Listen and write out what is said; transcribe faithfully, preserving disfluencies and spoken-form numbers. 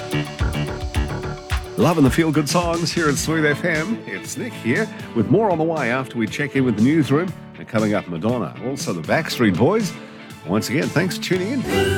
Loving the feel-good songs here at Smooth F M. It's Nick here with more on the way after we check in with the newsroom. And coming up, Madonna, also the Backstreet Boys. Once again, thanks for tuning in.